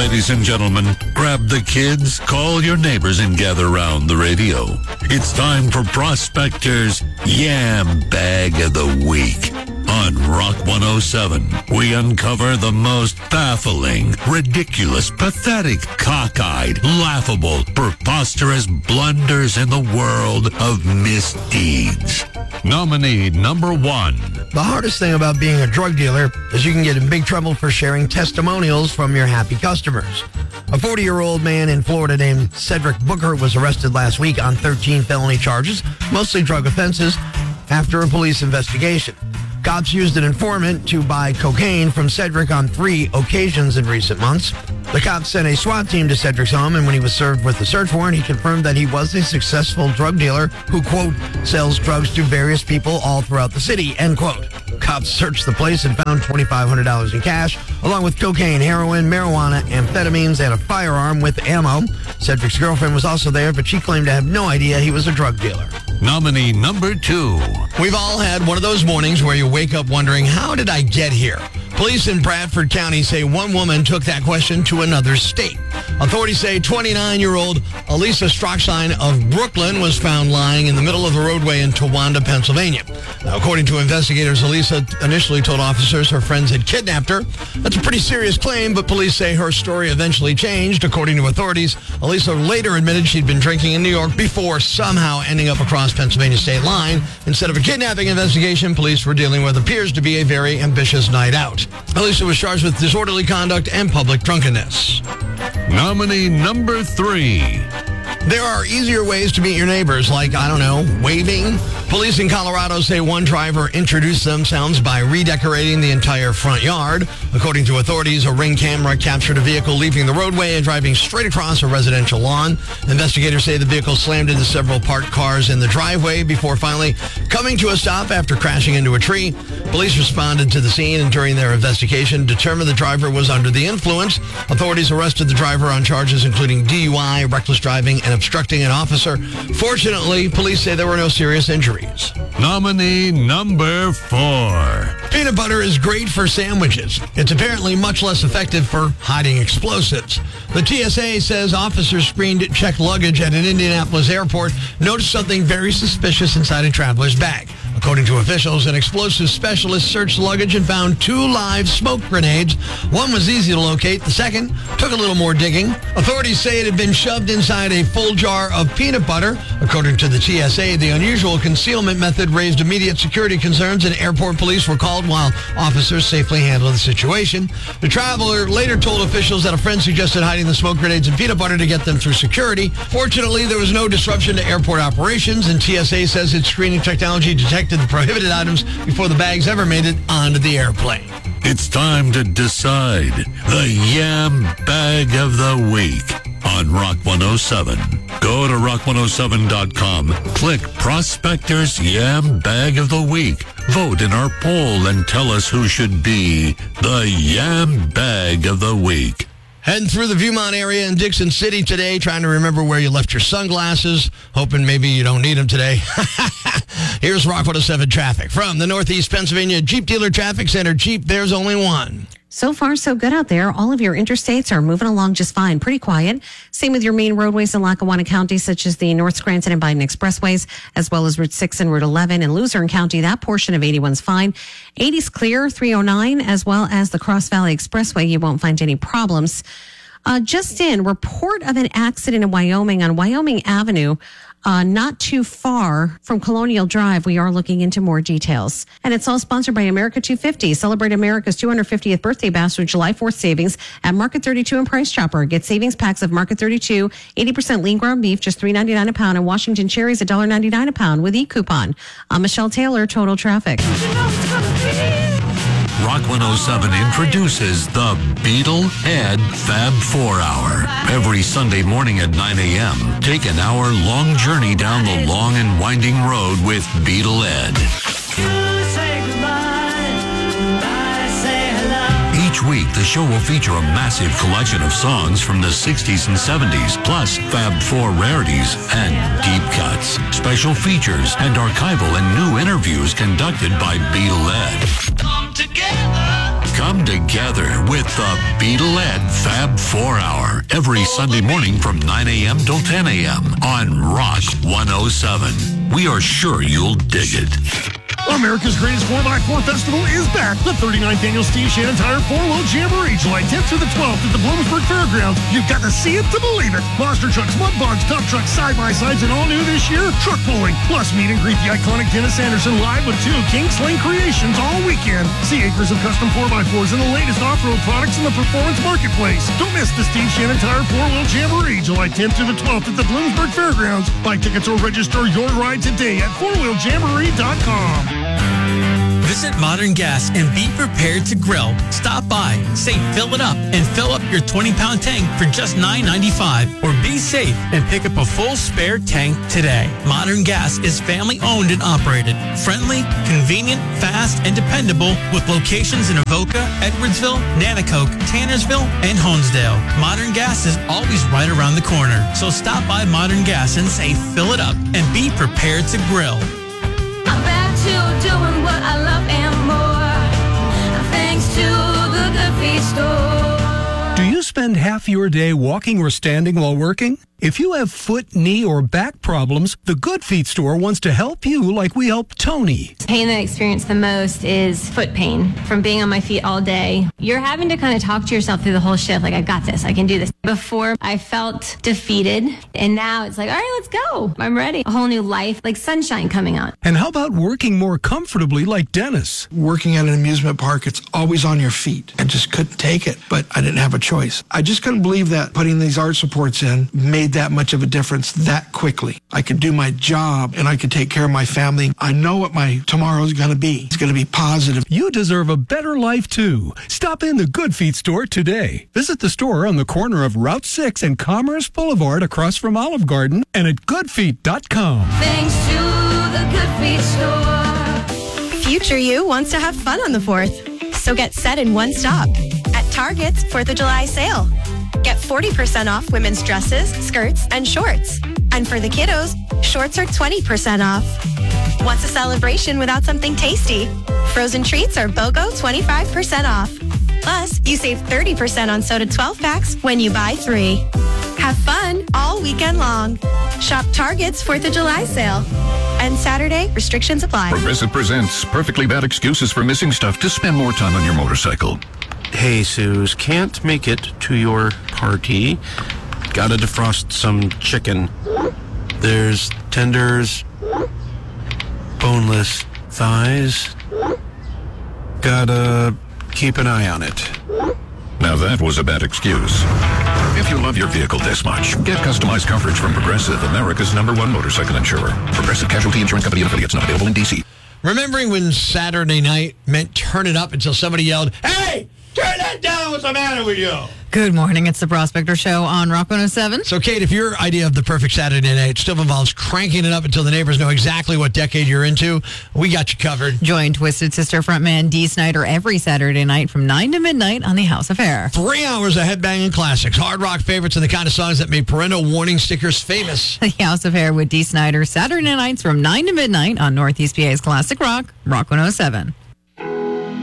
Ladies and gentlemen, grab the kids, call your neighbors, and gather around the radio. It's time for Prospector's Yam Bag of the Week. On Rock 107, we uncover the most baffling, ridiculous, pathetic, cockeyed, laughable, preposterous blunders in the world of misdeeds. Nominee number 1. The hardest thing about being a drug dealer is you can get in big trouble for sharing testimonials from your happy customers. A 40-year-old man in Florida named Cedric Booker was arrested last week on 13 felony charges, mostly drug offenses, after a police investigation. Cops used an informant to buy cocaine from Cedric on 3 occasions in recent months. The cops sent a SWAT team to Cedric's home, and when he was served with a search warrant, he confirmed that he was a successful drug dealer who, quote, sells drugs to various people all throughout the city, end quote. Cops searched the place and found $2,500 in cash, along with cocaine, heroin, marijuana, amphetamines, and a firearm with ammo. Cedric's girlfriend was also there, but she claimed to have no idea he was a drug dealer. Nominee number 2. We've all had one of those mornings where you wake up wondering, how did I get here? Police in Bradford County say one woman took that question to another state. Authorities say 29-year-old Elisa Strockstein of Brooklyn was found lying in the middle of the roadway in Towanda, Pennsylvania. Now, according to investigators, Elisa initially told officers her friends had kidnapped her. That's a pretty serious claim, but police say her story eventually changed. According to authorities, Elisa later admitted she'd been drinking in New York before somehow ending up across Pennsylvania state line. Instead of a kidnapping investigation, police were dealing with what appears to be a very ambitious night out. Elisa was charged with disorderly conduct and public drunkenness. Nominee number 3. There are easier ways to meet your neighbors, like, I don't know, waving. Police in Colorado say one driver introduced themselves by redecorating the entire front yard. According to authorities, a Ring camera captured a vehicle leaving the roadway and driving straight across a residential lawn. Investigators say the vehicle slammed into several parked cars in the driveway before finally coming to a stop after crashing into a tree. Police responded to the scene and during their investigation determined the driver was under the influence. Authorities arrested the driver on charges including DUI, reckless driving, and obstructing an officer. Fortunately, police say there were no serious injuries. Nominee number 4. Peanut butter is great for sandwiches. It's apparently much less effective for hiding explosives. The TSA says officers screened checked luggage at an Indianapolis airport noticed something very suspicious inside a traveler's bag. According to officials, an explosive specialist searched luggage and found 2 live smoke grenades. One was easy to locate. The second took a little more digging. Authorities say it had been shoved inside a full jar of peanut butter. According to the TSA, the unusual concealment method raised immediate security concerns and airport police were called while officers safely handled the situation. The traveler later told officials that a friend suggested hiding the smoke grenades in peanut butter to get them through security. Fortunately, there was no disruption to airport operations, and TSA says its screening technology detected the prohibited items before the bags ever made it onto the airplane. It's time to decide the Yam Bag of the Week on Rock 107. Go to rock107.com, click Prospector's Yam Bag of the Week. Vote in our poll and tell us who should be the Yam Bag of the Week. Heading through the Viewmont area in Dixon City today, trying to remember where you left your sunglasses, hoping maybe you don't need them today. Here's Rock 107 traffic. From the Northeast Pennsylvania Jeep Dealer Traffic Center, Jeep, there's only one. So far, so good out there. All of your interstates are moving along just fine, pretty quiet. Same with your main roadways in Lackawanna County, such as the North Scranton and Biden Expressways, as well as Route 6 and Route 11. In Luzerne County, that portion of 81's fine. 80's clear, 309, as well as the Cross Valley Expressway. You won't find any problems. Just in, report of an accident in Wyoming on Wyoming Avenue. Not too far from Colonial Drive. We are looking into more details. And it's all sponsored by America 250. Celebrate America's 250th birthday bash with July 4th savings at Market 32 and Price Chopper. Get savings packs of Market 32, 80% lean ground beef, just $3.99 a pound, and Washington cherries, $1.99 a pound with e-coupon. I'm Michelle Taylor, Total Traffic. Rock 107 introduces the Beetlehead Fab 4 Hour. Every Sunday morning at 9 a.m., take an hour-long journey down the long and winding road with Beetlehead. Each week, the show will feature a massive collection of songs from the 60s and 70s, plus Fab 4 rarities and deep cuts, special features, and archival and new interviews conducted by Beetlehead. Come together. Come together with the Beetle-Ed Fab 4 Hour every Sunday morning from 9 a.m. till 10 a.m. on Rock 107. We are sure you'll dig it. America's Greatest 4x4 Festival is back. The 39th Annual Steve Shannon Tire 4-Wheel Jamboree, July 10th through the 12th at the Bloomsburg Fairgrounds. You've got to see it to believe it. Monster trucks, mud bogs, dump trucks, side-by-sides, and all new this year, truck pulling. Plus, meet and greet the iconic Dennis Anderson live with 2 King Sling creations all weekend. See acres of custom 4x4s and the latest off-road products in the performance marketplace. Don't miss the Steve Shannon Tire 4-Wheel Jamboree, July 10th through the 12th at the Bloomsburg Fairgrounds. Buy tickets or register your ride today at 4wheeljamboree.com. Visit Modern Gas and be prepared to grill. Stop by, say fill it up, and fill up your 20-pound tank for just $9.95. Or be safe and pick up a full spare tank today. Modern Gas is family-owned and operated. Friendly, convenient, fast, and dependable with locations in Avoca, Edwardsville, Nanacoke, Tannersville, and Honesdale. Modern Gas is always right around the corner. So stop by Modern Gas and say fill it up and be prepared to grill. I'm back to doing what I love and more, thanks to the Good Feet store. Do you spend half your day walking or standing while working? If you have foot, knee, or back problems, the Good Feet store wants to help you like we helped Tony. The pain that I experience the most is foot pain from being on my feet all day. You're having to kind of talk to yourself through the whole shift, like, I got this, I can do this. Before, I felt defeated, and now it's like, all right, let's go. I'm ready. A whole new life, like sunshine coming on. And how about working more comfortably like Dennis? Working at an amusement park, it's always on your feet. I just couldn't take it, but I didn't have a choice. I just couldn't believe that putting these arch supports in made that much of a difference that quickly. I could do my job and I could take care of my family. I know what my tomorrow is going to be. It's going to be positive. You deserve a better life too. Stop in the Good Feet store today. Visit the store on the corner of Route 6 and Commerce Boulevard across from Olive Garden and at goodfeet.com. Thanks to the Good Feet store. Future you wants to have fun on the 4th. So get set in one stop at Target's 4th of July sale. Get 40% off women's dresses, skirts, and shorts. And for the kiddos, shorts are 20% off. Wants a celebration without something tasty? Frozen treats are BOGO 25% off. Plus, you save 30% on soda 12 packs when you buy 3. Have fun all weekend long. Shop Target's 4th of July sale. And Saturday, restrictions apply. Progressive presents Perfectly Bad Excuses for Missing Stuff to Spend More Time on Your Motorcycle. Hey, Suze, can't make it to your party. Gotta defrost some chicken. There's tenders, boneless thighs. Gotta keep an eye on it. Now that was a bad excuse. If you love your vehicle this much, get customized coverage from Progressive, America's #1 motorcycle insurer. Progressive Casualty Insurance Company and affiliates, not available in D.C. Remembering when Saturday night meant turn it up until somebody yelled, "Hey, turn that down, what's the matter with you?" Good morning. It's the Prospector Show on Rock 107. So, Kate, if your idea of the perfect Saturday night still involves cranking it up until the neighbors know exactly what decade you're into, we got you covered. Join Twisted Sister frontman Dee Snider every Saturday night from 9 to midnight on the House Affair. 3 hours of headbanging classics, hard rock favorites, and the kind of songs that made parental warning stickers famous. The House Affair with Dee Snider, Saturday nights from 9 to midnight on Northeast PA's Classic Rock, Rock 107.